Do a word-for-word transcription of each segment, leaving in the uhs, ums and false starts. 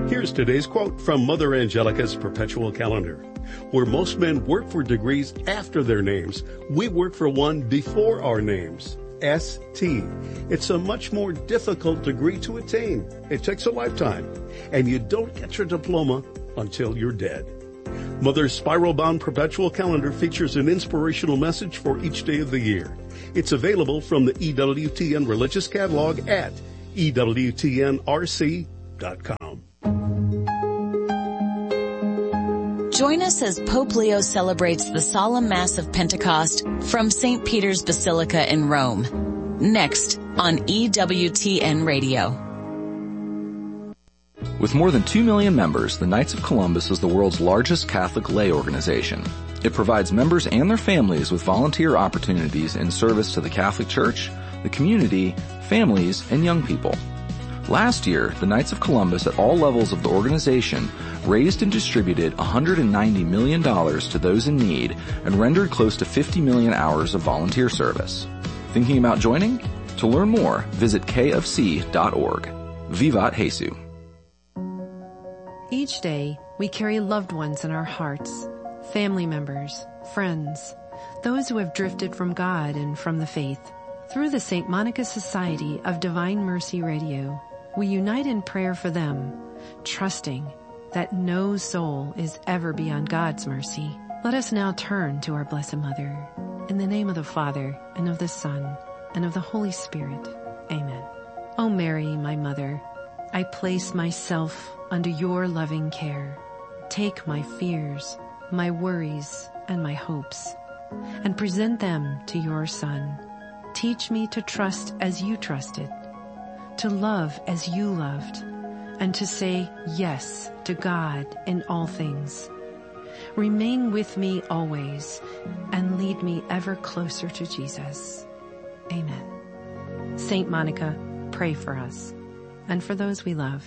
Here's today's quote from Mother Angelica's Perpetual Calendar. Where most men work for degrees after their names, we work for one before our names. S T. It's a much more difficult degree to attain. It takes a lifetime, and you don't get your diploma until you're dead. Mother's spiral-bound perpetual calendar features an inspirational message for each day of the year. It's available from the E W T N Religious Catalog at E W T N R C dot com. Join us as Pope Leo celebrates the solemn Mass of Pentecost from Saint Peter's Basilica in Rome. Next on E W T N Radio. With more than two million members, the Knights of Columbus is the world's largest Catholic lay organization. It provides members and their families with volunteer opportunities in service to the Catholic Church, the community, families, and young people. Last year, the Knights of Columbus at all levels of the organization raised and distributed one hundred ninety million dollars to those in need and rendered close to fifty million hours of volunteer service. Thinking about joining? To learn more, visit k f c dot org. Vivat Jesu. Each day, we carry loved ones in our hearts, family members, friends, those who have drifted from God and from the faith. Through the Saint Monica Society of Divine Mercy Radio, we unite in prayer for them, trusting that no soul is ever beyond God's mercy. Let us now turn to our Blessed Mother. In the name of the Father, and of the Son, and of the Holy Spirit. Amen. O Mary, my Mother, I place myself under your loving care. Take my fears, my worries, and my hopes, and present them to your Son. Teach me to trust as you trusted, to love as you loved, and to say yes to God in all things. Remain with me always, and lead me ever closer to Jesus. Amen. Saint Monica, pray for us, and for those we love.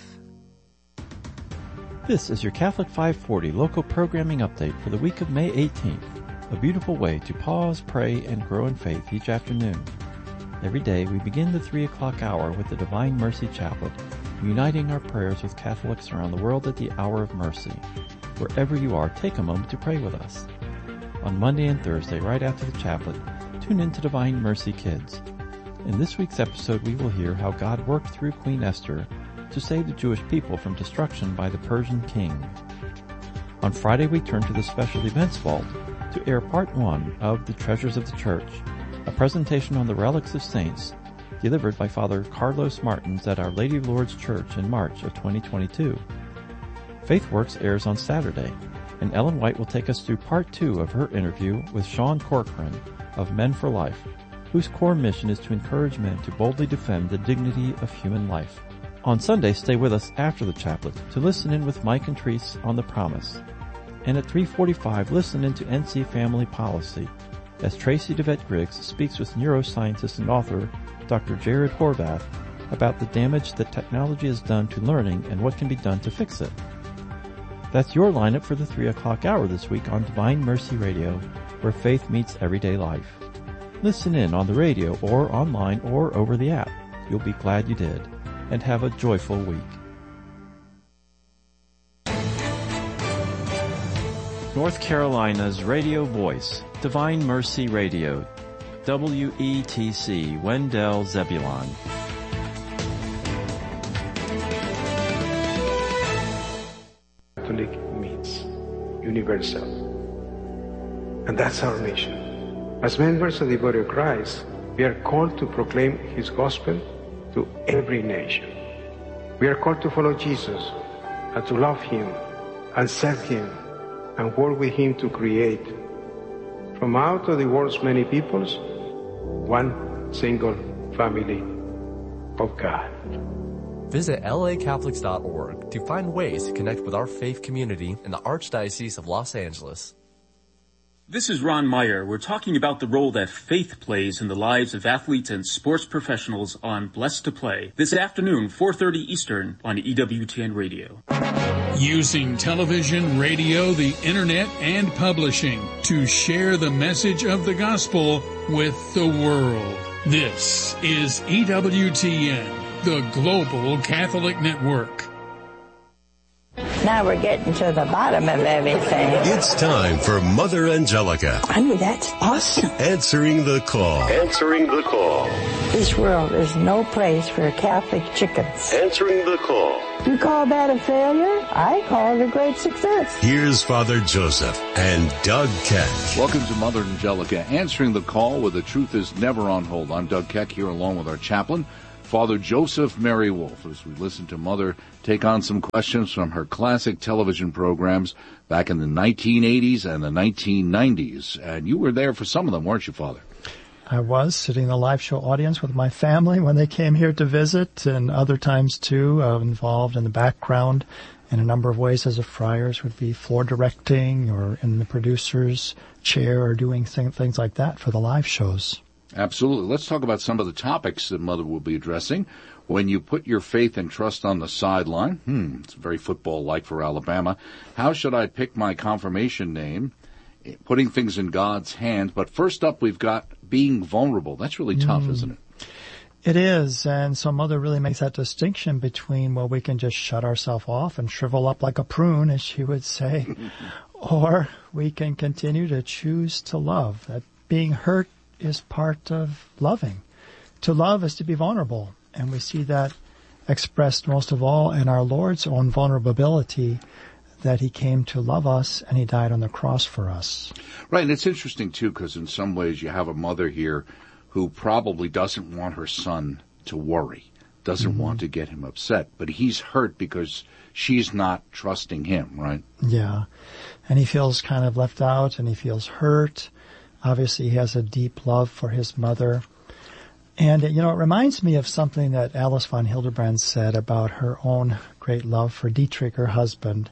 This is your Catholic five forty local programming update for the week of May eighteenth, a beautiful way to pause, pray, and grow in faith each afternoon. Every day we begin the three o'clock hour with the Divine Mercy Chaplet, uniting our prayers with Catholics around the world at the hour of mercy. Wherever you are, take a moment to pray with us. On Monday and Thursday, right after the chaplet, tune in to Divine Mercy Kids. In this week's episode, we will hear how God worked through Queen Esther to save the Jewish people from destruction by the Persian king. On Friday, we turn to the Special Events Vault to air part one of The Treasures of the Church, a presentation on the relics of saints delivered by Father Carlos Martins at Our Lady of Lourdes Church in March of twenty twenty-two. FaithWorks airs on Saturday, and Ellen White will take us through part two of her interview with Sean Corcoran of Men for Life, whose core mission is to encourage men to boldly defend the dignity of human life. On Sunday, stay with us after the chaplet to listen in with Mike and Therese on The Promise. And at three forty-five, listen in to N C Family Policy as Tracy DeVette Griggs speaks with neuroscientist and author Doctor Jared Horvath about the damage that technology has done to learning and what can be done to fix it. That's your lineup for the three o'clock hour this week on Divine Mercy Radio, where faith meets everyday life. Listen in on the radio or online or over the app. You'll be glad you did. And have a joyful week. North Carolina's radio voice, Divine Mercy Radio, W E T C, Wendell Zebulon. Catholic means universal. And that's our mission. As members of the body of Christ, we are called to proclaim His gospel to every nation. We are called to follow Jesus and to love Him and serve Him and work with Him to create from out of the world's many peoples one single family of God. Visit L A Catholics dot org to find ways to connect with our faith community in the Archdiocese of Los Angeles. This is Ron Meyer. We're talking about the role that faith plays in the lives of athletes and sports professionals on Blessed to Play this afternoon, four thirty Eastern on E W T N Radio. Using television, radio, the internet, and publishing to share the message of the gospel with the world. This is E W T N, the Global Catholic Network. Now we're getting to the bottom of everything. It's time for Mother Angelica. I mean, that's awesome. Answering the call. Answering the call. This world is no place for Catholic chickens. Answering the call. You call that a failure? I call it a great success. Here's Father Joseph and Doug Keck. Welcome to Mother Angelica, answering the call where the truth is never on hold. I'm Doug Keck here along with our chaplain, Father Joseph Mary Wolf, as we listen to Mother take on some questions from her classic television programs back in the nineteen eighties and the nineteen nineties. And you were there for some of them, weren't you, Father? I was sitting in the live show audience with my family when they came here to visit, and other times too, uh, involved in the background in a number of ways as a friars, would be floor directing or in the producer's chair or doing th- things like that for the live shows. Absolutely. Let's talk about some of the topics that Mother will be addressing. When you put your faith and trust on the sideline, hmm, it's very football-like for Alabama. How should I pick my confirmation name? Putting things in God's hands. But first up, we've got being vulnerable. That's really tough, mm. isn't it? It is. And so Mother really makes that distinction between, well, we can just shut ourselves off and shrivel up like a prune, as she would say, or we can continue to choose to love. That being hurt is part of loving. To love is to be vulnerable. And we see that expressed most of all in our Lord's own vulnerability, that he came to love us and he died on the cross for us. Right, and it's interesting too, because in some ways you have a mother here who probably doesn't want her son to worry, doesn't mm-hmm. want to get him upset, but he's hurt because she's not trusting him, right? Yeah, and he feels kind of left out and he feels hurt. Obviously he has a deep love for his mother. And, you know, it reminds me of something that Alice von Hildebrand said about her own great love for Dietrich, her husband,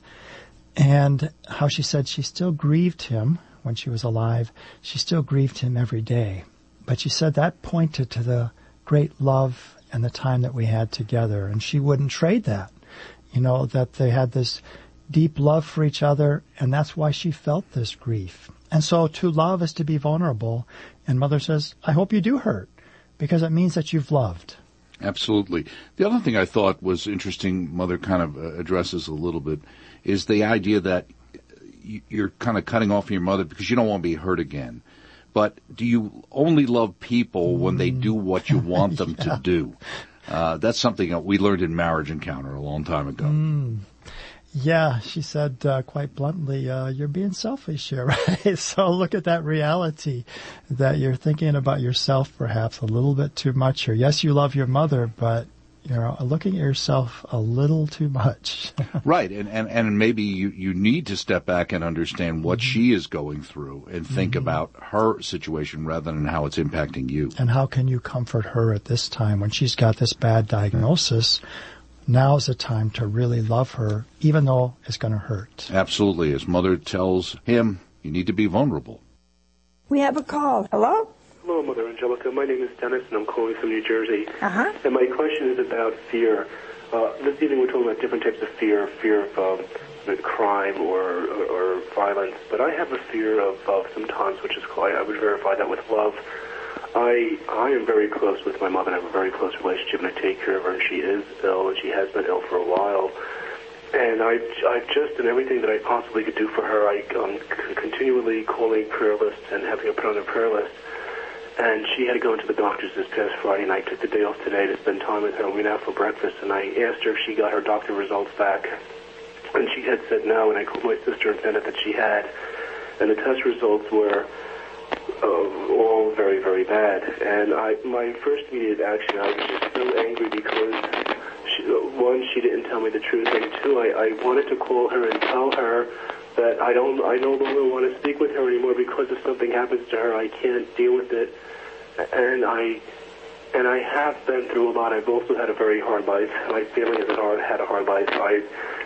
and how she said she still grieved him when she was alive. She still grieved him every day. But she said that pointed to the great love and the time that we had together, and she wouldn't trade that. You know, that they had this deep love for each other, and that's why she felt this grief. And so to love is to be vulnerable. And Mother says, I hope you do hurt, because it means that you've loved. Absolutely. The other thing I thought was interesting, Mother kind of uh, addresses a little bit, is the idea that you're kind of cutting off your mother because you don't want to be hurt again. But do you only love people when they do what you want them yeah. to do? Uh, that's something that we learned in Marriage Encounter a long time ago. Mm. Yeah, she said uh, quite bluntly, uh, you're being selfish here, right? So look at that reality, that you're thinking about yourself perhaps a little bit too much here. Yes, you love your mother, but you're looking at yourself a little too much. Right, and, and, and maybe you, you need to step back and understand what mm-hmm. she is going through and think mm-hmm. about her situation rather than how it's impacting you. And how can you comfort her at this time when she's got this bad diagnosis? Mm-hmm. Now's the time to really love her, even though it's going to hurt. Absolutely. As Mother tells him, you need to be vulnerable. We have a call. Hello? Hello, Mother Angelica. My name is Dennis, and I'm calling from New Jersey. Uh-huh. And my question is about fear. Uh, this evening we're talking about different types of fear, fear of um, crime or, or, or violence. But I have a fear of, of sometimes, which is called, I would verify that with love. I I am very close with my mother. I have a very close relationship, and I take care of her. And she is ill, and she has been ill for a while. And I I just done everything that I possibly could do for her. I um, c- continually calling prayer lists and having her put on a prayer list. And she had to go into the doctor's this past Friday, and I took the day off today to spend time with her. We went out for breakfast, and I asked her if she got her doctor results back, and she had said no. And I called my sister and found out that she had, and the test results were Uh, all very, very bad. And I, my first immediate action, I was just so angry because, she, one, she didn't tell me the truth, and two, I, I wanted to call her and tell her that I don't, I no longer want to speak with her anymore because if something happens to her, I can't deal with it. And I, and I have been through a lot. I've also had a very hard life. My family has hard, had a hard life. I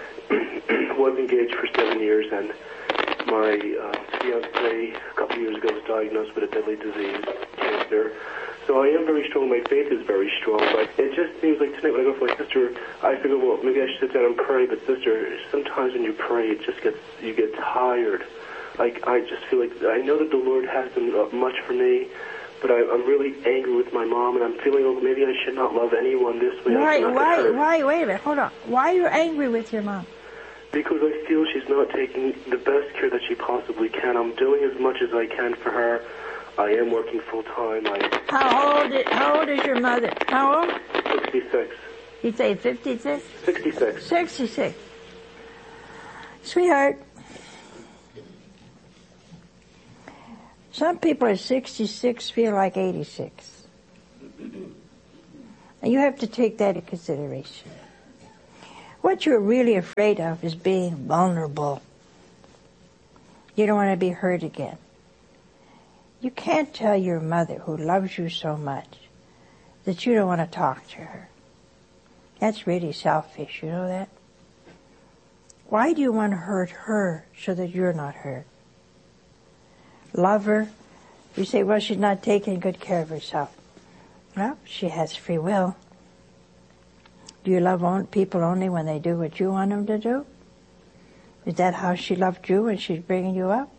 was engaged for seven years, and my uh, fiancé a couple years ago was diagnosed with a deadly disease, cancer. So I am very strong. My faith is very strong. But it just seems like tonight when I go for my sister, I figure, well, maybe I should sit down and pray. But sister, sometimes when you pray, it just gets you get tired. Like I just feel like I know that the Lord has done much for me, but I, I'm really angry with my mom, and I'm feeling, oh, maybe I should not love anyone this way. Why? Why? Why? Wait a minute. Hold on. Why are you angry with your mom? Because I feel she's not taking the best care that she possibly can. I'm doing as much as I can for her. I am working full time. I How old is, how old is your mother? How old? sixty-six. You say fifty-six? sixty-six. sixty-six. Sweetheart, some people at sixty-six feel like eighty-six. And you have to take that into consideration. What you're really afraid of is being vulnerable. You don't want to be hurt again. You can't tell your mother, who loves you so much, that you don't want to talk to her. That's really selfish, you know that? Why do you want to hurt her so that you're not hurt? Love her. You say, well, she's not taking good care of herself. Well, she has free will. Do you love people only when they do what you want them to do? Is that how she loved you when she's bringing you up?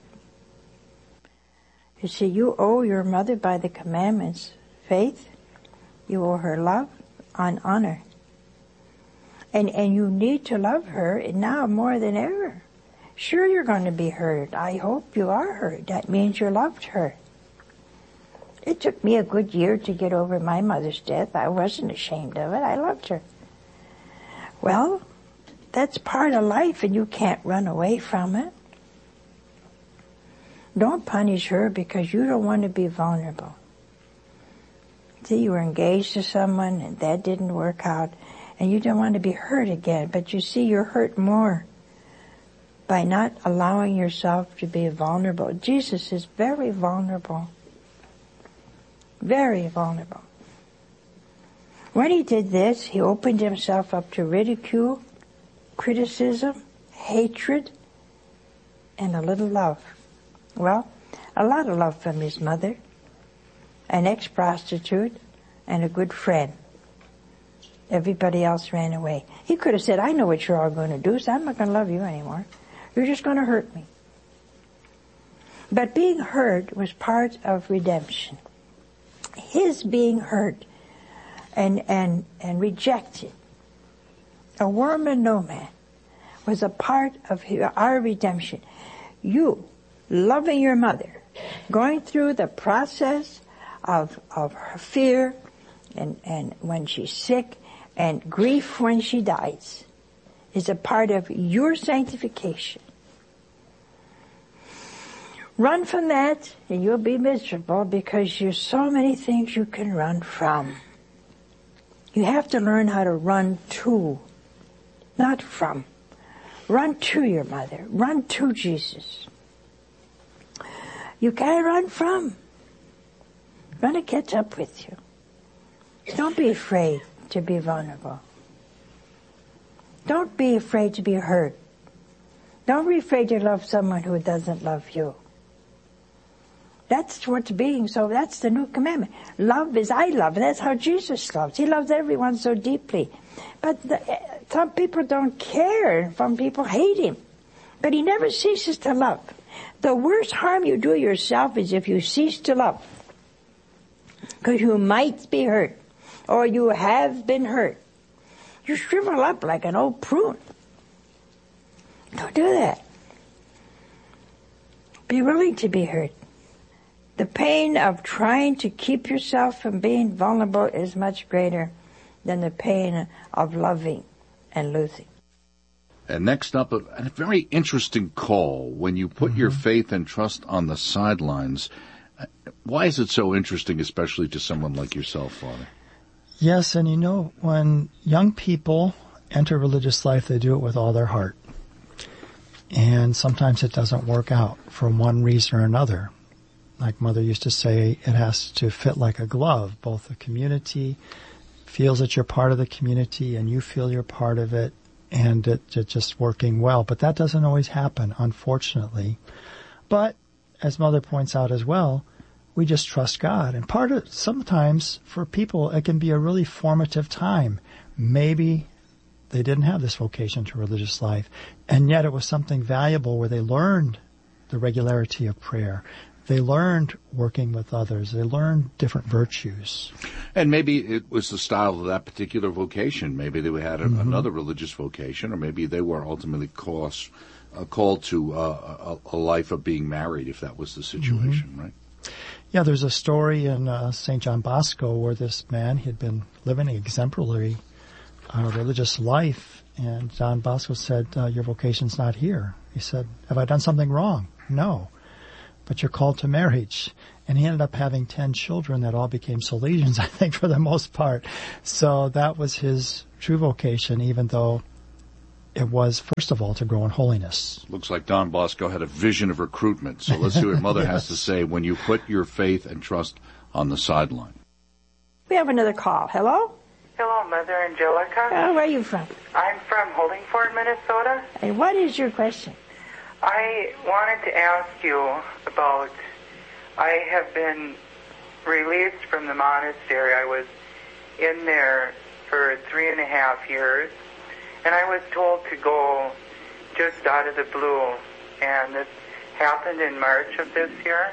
You see, you owe your mother by the commandments faith. You owe her love and honor. And, and you need to love her now more than ever. Sure, you're going to be hurt. I hope you are hurt. That means you loved her. It took me a good year to get over my mother's death. I wasn't ashamed of it. I loved her. Well, that's part of life, and you can't run away from it. Don't punish her because you don't want to be vulnerable. See, you were engaged to someone, and that didn't work out, and you don't want to be hurt again. But you see, you're hurt more by not allowing yourself to be vulnerable. Jesus is very vulnerable. Very vulnerable. When he did this, he opened himself up to ridicule, criticism, hatred, and a little love. Well, a lot of love from his mother, an ex-prostitute, and a good friend. Everybody else ran away. He could have said, I know what you're all going to do, so I'm not going to love you anymore. You're just going to hurt me. But being hurt was part of redemption. His being hurt and, and, and rejected, a worm and no man, was a part of our redemption. You, loving your mother, going through the process of, of her fear and, and when she's sick and grief when she dies, is a part of your sanctification. Run from that and you'll be miserable because there's so many things you can run from. You have to learn how to run to, not from. Run to your mother. Run to Jesus. You can't run from. I'm going to catch up with you. Don't be afraid to be vulnerable. Don't be afraid to be hurt. Don't be afraid to love someone who doesn't love you. That's what's being so, that's the new commandment. Love is I love. That's how Jesus loves. He loves everyone so deeply. But the, some people don't care. Some people hate him. But he never ceases to love. The worst harm you do yourself is if you cease to love. Because you might be hurt. Or you have been hurt. You shrivel up like an old prune. Don't do that. Be willing to be hurt. The pain of trying to keep yourself from being vulnerable is much greater than the pain of loving and losing. And next up, a, a very interesting call. When you put mm-hmm. your faith and trust on the sidelines, why is it so interesting, especially to someone like yourself, Father? Yes, and you know, when young people enter religious life, they do it with all their heart. And sometimes it doesn't work out for one reason or another. Like Mother used to say, it has to fit like a glove. Both the community feels that you're part of the community and you feel you're part of it, and it, it's just working well. But that doesn't always happen, unfortunately. But, as Mother points out as well, we just trust God. And part of, sometimes for people, it can be a really formative time. Maybe they didn't have this vocation to religious life, and yet it was something valuable where they learned the regularity of prayer. they learned working with others. They learned different virtues. And maybe it was the style of that particular vocation. Maybe they had a, Mm-hmm. another religious vocation, or maybe they were ultimately called, uh, called to uh, a, a life of being married, if that was the situation, Mm-hmm. right? Yeah, there's a story in uh, Saint John Bosco where this man had been living an exemplary uh, religious life, and John Bosco said, uh, your vocation's not here. He said, have I done something wrong? No. But you're called to marriage. And he ended up having ten children that all became Salesians, I think, for the most part. So that was his true vocation, even though it was, first of all, to grow in holiness. Looks like Don Bosco had a vision of recruitment. So let's see what Mother Yes. has to say when you put your faith and trust on the sideline. We have another call. Hello? Hello, Mother Angelica. Oh, where are you from? I'm from Holdingford, Minnesota. And what is your question? I wanted to ask you about, I have been released from the monastery. I was in there for three and a half years, and I was told to go just out of the blue, and this happened in March of this year,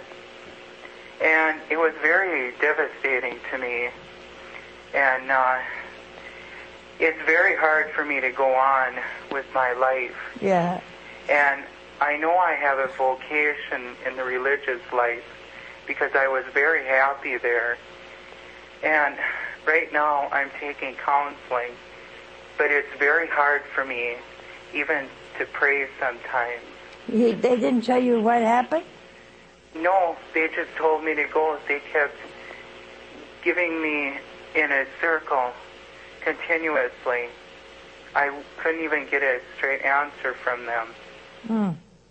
and it was very devastating to me, and uh, it's very hard for me to go on with my life. Yeah. And I know I have a vocation in the religious life because I was very happy there. And right now I'm taking counseling, but it's very hard for me even to pray sometimes. He, they didn't tell you what happened? No, they just told me to go. They kept giving me in a circle continuously. I couldn't even get a straight answer from them. Hmm.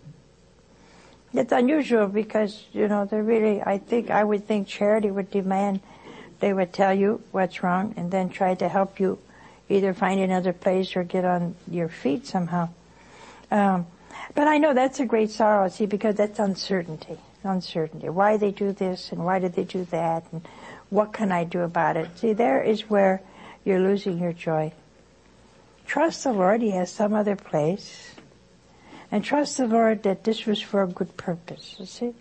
It's unusual because, you know, they're really, I think, I would think charity would demand they would tell you what's wrong and then try to help you either find another place or get on your feet somehow. Um, but I know that's a great sorrow, see, because that's uncertainty. Uncertainty. Why they do this and why did they do that and what can I do about it? See, there is where you're losing your joy. Trust the Lord, He has some other place. And trust the Lord that this was for a good purpose, you see?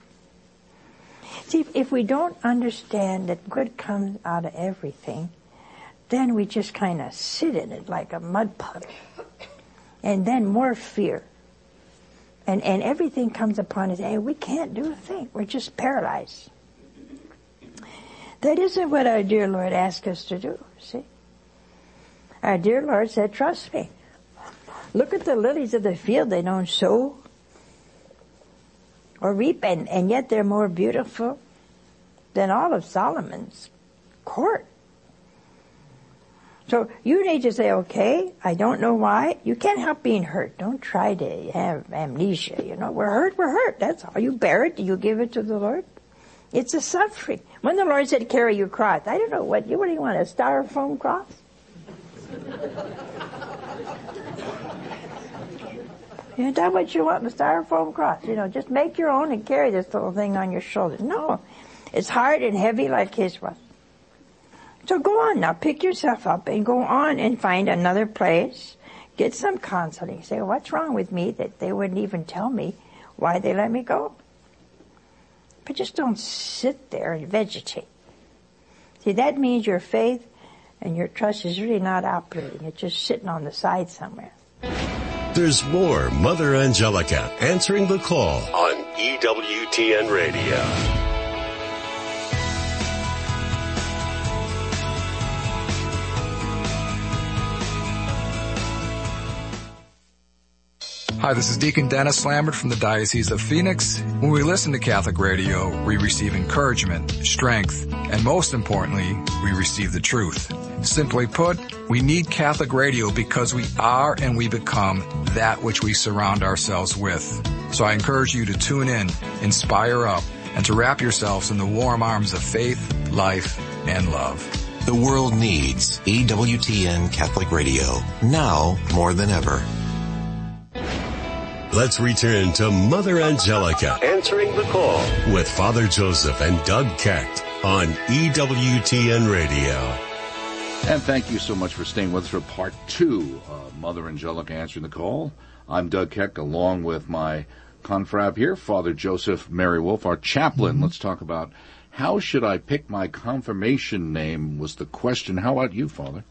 See, if we don't understand that good comes out of everything, then we just kind of sit in it like a mud puddle. And then more fear. And and everything comes upon us, hey, we can't do a thing. We're just paralyzed. That isn't what our dear Lord asked us to do, see? Our dear Lord said, trust me. Look at the lilies of the field. They don't sow or reap, and, and yet they're more beautiful than all of Solomon's court. So you need to say, okay, I don't know why. You can't help being hurt. Don't try to have amnesia. You know, we're hurt, we're hurt. That's all. You bear it. You give it to the Lord. It's a suffering. When the Lord said, carry your cross, I don't know what you, what do you want, a styrofoam cross? Is that what you want, the styrofoam cross? You know, just make your own and carry this little thing on your shoulder. No, it's hard and heavy like His was. So go on now, pick yourself up and go on and find another place. Get some counseling. Say, what's wrong with me that they wouldn't even tell me why they let me go? But just don't sit there and vegetate. See, that means your faith and your trust is really not operating. It's just sitting on the side somewhere. There's more Mother Angelica answering the call on E W T N Radio. Hi, this is Deacon Dennis Lambert from the Diocese of Phoenix. When we listen to Catholic radio, we receive encouragement, strength, and most importantly, we receive the truth. Simply put, we need Catholic radio because we are and we become that which we surround ourselves with. So I encourage you to tune in, inspire up, and to wrap yourselves in the warm arms of faith, life, and love. The world needs E W T N Catholic Radio, now more than ever. Let's return to Mother Angelica answering the call with Father Joseph and Doug Keck on E W T N Radio. And thank you so much for staying with us for part two of Mother Angelica answering the call. I'm Doug Keck, along with my Confrab here, Father Joseph Mary Wolf, our chaplain. Mm-hmm. Let's talk about how should I pick my confirmation name was the question. How about you, Father?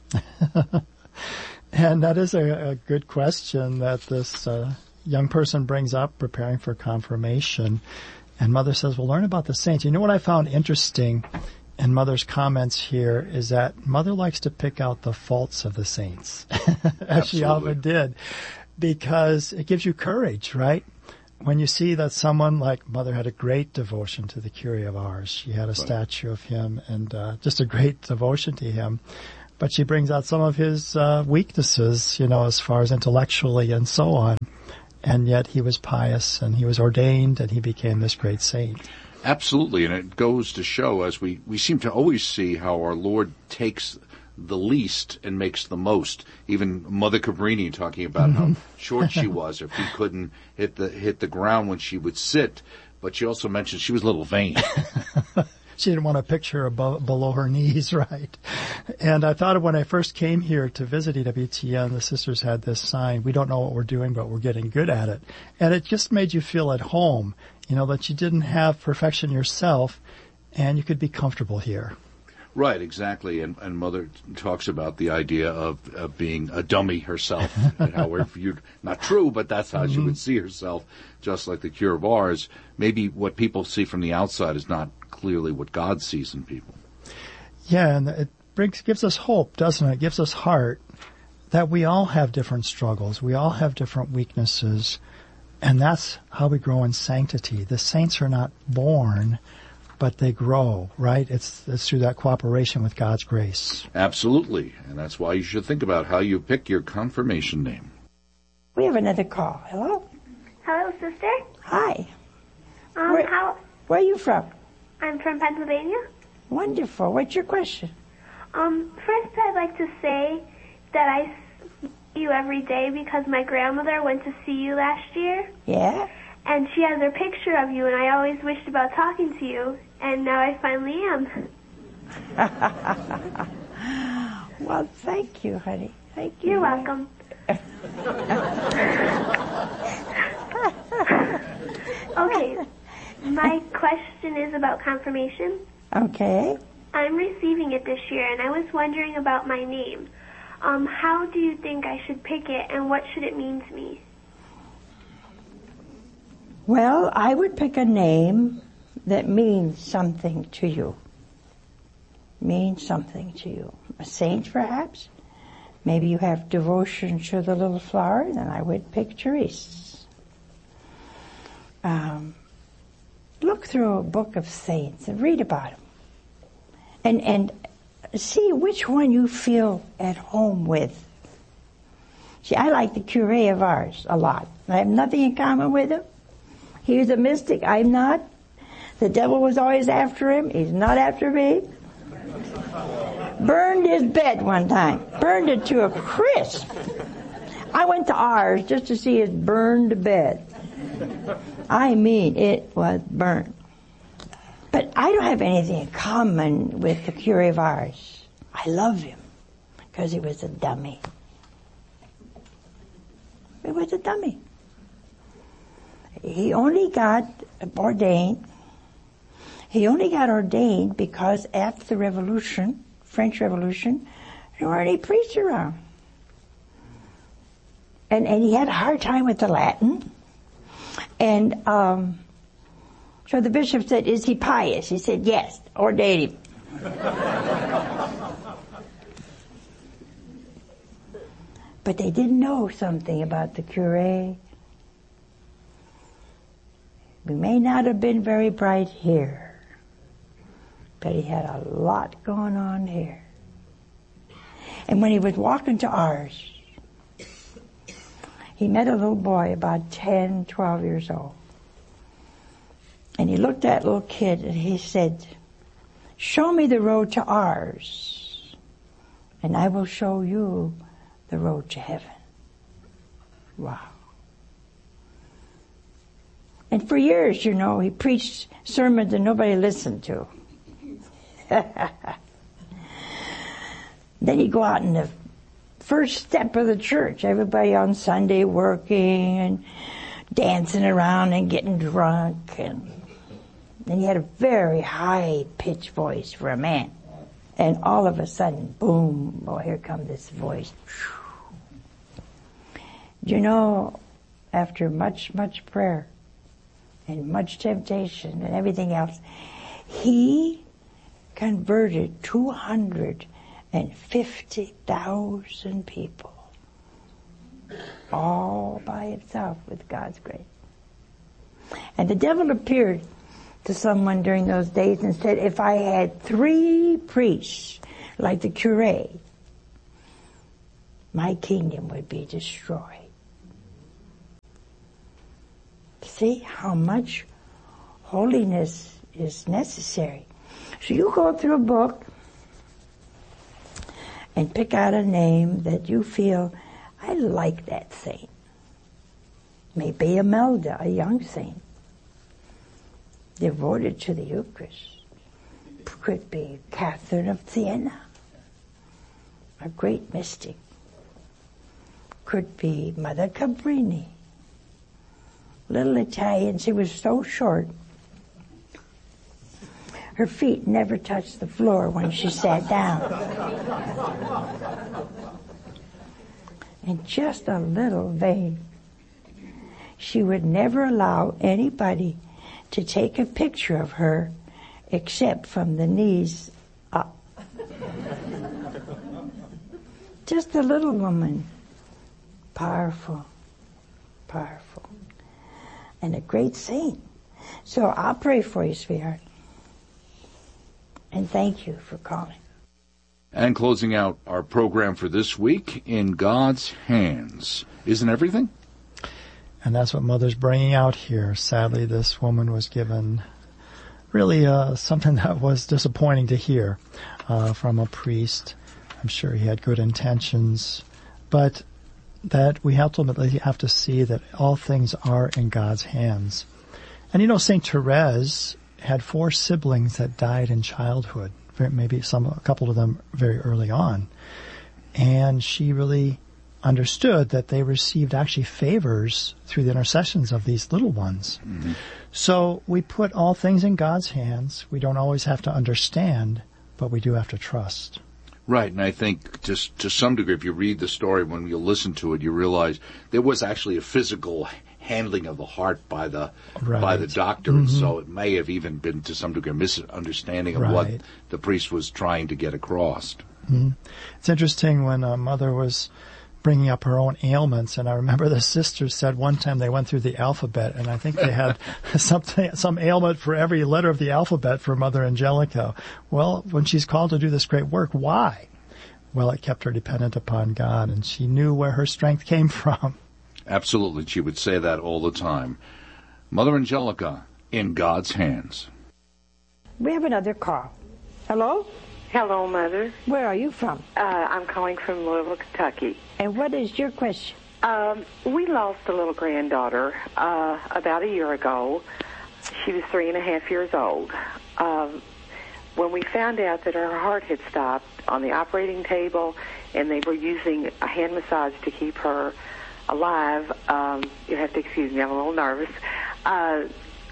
And that is a, a good question that this uh, young person brings up, preparing for confirmation. And Mother says, well, learn about the saints. You know what I found interesting in Mother's comments here is that Mother likes to pick out the faults of the saints, as she often did, because it gives you courage, right? When you see that someone like Mother had a great devotion to the Curé of Ars. She had a right. statue of him and uh, just a great devotion to him. But she brings out some of his uh, weaknesses, you know, as far as intellectually and so on. And yet he was pious and he was ordained and he became this great saint. Absolutely. And it goes to show, as we, we seem to always see, how our Lord takes the least and makes the most. Even Mother Cabrini talking about mm-hmm. how short she was, if he couldn't hit the hit the ground when she would sit. But she also mentioned she was a little vain. She didn't want a picture above, below her knees, right? And I thought of when I first came here to visit E W T N, the sisters had this sign, we don't know what we're doing, but we're getting good at it. And it just made you feel at home, you know, that you didn't have perfection yourself and you could be comfortable here. Right, exactly. And, and Mother talks about the idea of, of being a dummy herself. However, you not true, but that's how mm-hmm. she would see herself, just like the Curé of Ars. Maybe what people see from the outside is not clearly what God sees in people. Yeah, and it brings gives us hope, doesn't it? It gives us heart that we all have different struggles. We all have different weaknesses. And that's how we grow in sanctity. The saints are not born, but they grow, right? It's, it's through that cooperation with God's grace. Absolutely. And that's why you should think about how you pick your confirmation name. We have another call. Hello? Hello, sister. Hi. Um, where, how? Where are you from? I'm from Pennsylvania. Wonderful. What's your question? Um, first I'd like to say that I see you every day because my grandmother went to see you last year. Yeah? And she has her picture of you, and I always wished about talking to you, and now I finally am. Well, thank you, honey. Thank you. You're welcome. Okay, my question is about confirmation. Okay. I'm receiving it this year, and I was wondering about my name. Um, how do you think I should pick it, and what should it mean to me? Well, I would pick a name that means something to you. Means something to you. A saint, perhaps? Maybe you have devotion to the little flower, then I would pick Therese. Um, look through a book of saints and read about them. And, and see which one you feel at home with. See, I like the Curé of Ars a lot. I have nothing in common with him. He was a mystic. I'm not. The devil was always after him. He's not after me. Burned his bed one time. Burned it to a crisp. I went to Ars just to see his burned bed. I mean, it was burnt. But I don't have anything in common with the Curé of Ars. I love him because he was a dummy. He was a dummy. He only got ordained. He only got ordained because after the Revolution, French Revolution, there weren't any priests around. And and he had a hard time with the Latin. And um, so the bishop said, is he pious? He said, yes, ordain him. But they didn't know something about the curé. He may not have been very bright here, but he had a lot going on here. And when he was walking to Ars, he met a little boy about ten, twelve years old. And he looked at that little kid and he said, show me the road to Ars, and I will show you the road to heaven. Wow. And for years, you know, he preached sermons that nobody listened to. Then he'd go out in the first step of the church, everybody on Sunday working and dancing around and getting drunk, and, and he had a very high-pitched voice for a man. And all of a sudden, boom, oh, here comes this voice. You know, after much, much prayer and much temptation and everything else, he converted two hundred fifty thousand people all by himself with God's grace. And the devil appeared to someone during those days and said, if I had three priests like the cure, my kingdom would be destroyed. See how much holiness is necessary. So you go through a book and pick out a name that you feel, I like that saint. Maybe Imelda, a young saint, devoted to the Eucharist. Could be Catherine of Siena, a great mystic. Could be Mother Cabrini, little Italian. She was so short, her feet never touched the floor when she sat down. And just a little vain. She would never allow anybody to take a picture of her except from the knees up. Just a little woman. Powerful. Powerful. And a great saint. So I'll pray for you, sweetheart. And thank you for calling. And closing out our program for this week, In God's Hands. Isn't everything? And that's what Mother's bringing out here. Sadly, this woman was given really uh, something that was disappointing to hear uh, from a priest. I'm sure he had good intentions, but that we ultimately have to see that all things are in God's hands. And you know, Saint Therese had four siblings that died in childhood, maybe some, a couple of them very early on. And she really understood that they received actually favors through the intercessions of these little ones. Mm-hmm. So we put all things in God's hands. We don't always have to understand, but we do have to trust. Right, and I think just to some degree, if you read the story, when you listen to it, you realize there was actually a physical handling of the heart by the right. by the doctor, mm-hmm. so it may have even been to some degree a misunderstanding of right. what the priest was trying to get across. Mm-hmm. It's interesting when uh, Mother was bringing up her own ailments, and I remember the sisters said one time they went through the alphabet, and I think they had something, some ailment for every letter of the alphabet for Mother Angelica. Well, when she's called to do this great work, why? Well, it kept her dependent upon God, and she knew where her strength came from. Absolutely, she would say that all the time. Mother Angelica, in God's hands. We have another call. Hello? Hello, Mother. Where are you from? Uh, I'm calling from Louisville, Kentucky. And what is your question? Um, we lost a little granddaughter uh, about a year ago. She was three and a half years old. Um, when we found out that her heart had stopped on the operating table and they were using a hand massage to keep her alive, um, you have to excuse me, I'm a little nervous. Uh,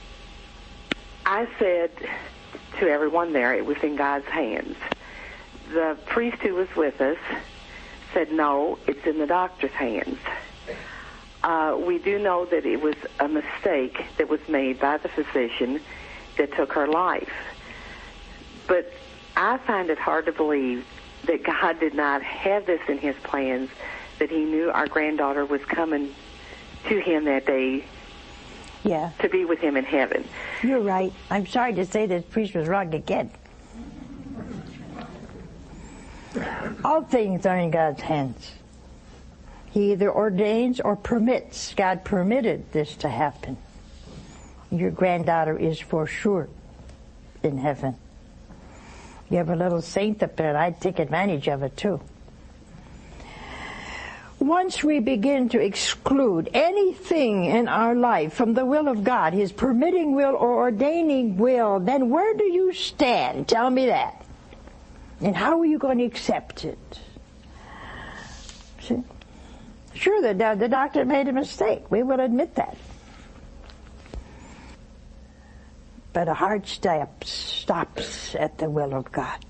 I said to everyone there, it was in God's hands. The priest who was with us said, no, it's in the doctor's hands. Uh, we do know that it was a mistake that was made by the physician that took her life. But I find it hard to believe that God did not have this in his plans, that he knew our granddaughter was coming to him that day. Yeah. To be with him in heaven. You're right. I'm sorry to say this priest was wrong again. All things are in God's hands. He either ordains or permits. God permitted this to happen. Your granddaughter is for sure in heaven. You have a little saint up there, and I'd take advantage of it too. Once we begin to exclude anything in our life from the will of God, his permitting will or ordaining will, then where do you stand? Tell me that. And how are you going to accept it? See? Sure, the, the doctor made a mistake. We will admit that. But a heart step stops at the will of God.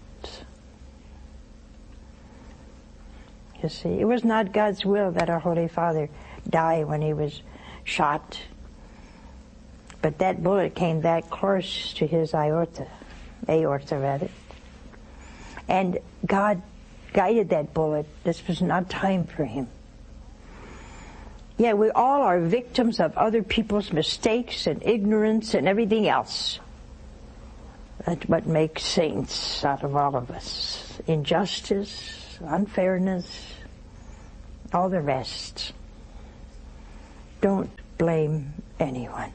You see, it was not God's will that our Holy Father die when he was shot. But that bullet came that close to his aorta, aorta rather. And God guided that bullet. This was not time for him. Yeah, we all are victims of other people's mistakes and ignorance and everything else. That's what makes saints out of all of us. Injustice, unfairness, all the rest. Don't blame anyone.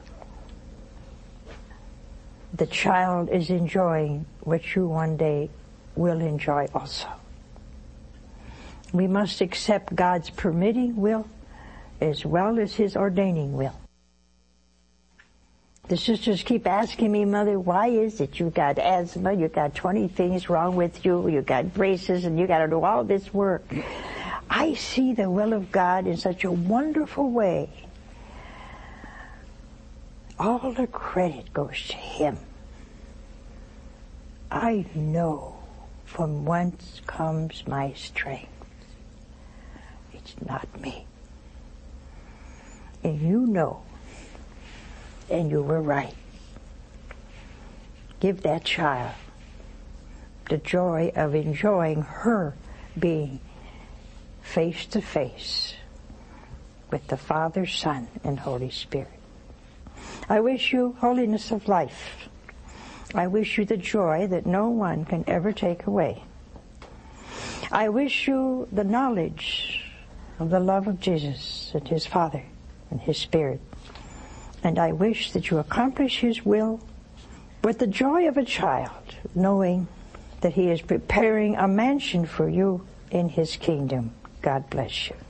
The child is enjoying what you one day will enjoy also. We must accept God's permitting will as well as his ordaining will. The sisters keep asking me, Mother, why is it you got asthma, you got twenty things wrong with you, you got braces, and you got to do all this work. I see the will of God in such a wonderful way. All the credit goes to him. I know from whence comes my strength. It's not me. And you know, and you were right. Give that child the joy of enjoying her being face to face with the Father, Son, and Holy Spirit. I wish you holiness of life. I wish you the joy that no one can ever take away. I wish you the knowledge of the love of Jesus and his Father and his Spirit. And I wish that you accomplish his will with the joy of a child, knowing that he is preparing a mansion for you in his kingdom. God bless you.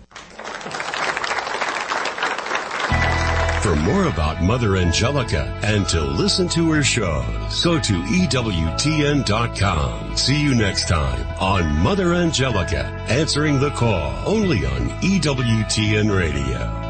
For more about Mother Angelica and to listen to her shows, go to E W T N dot com. See you next time on Mother Angelica, answering the call, only on E W T N Radio.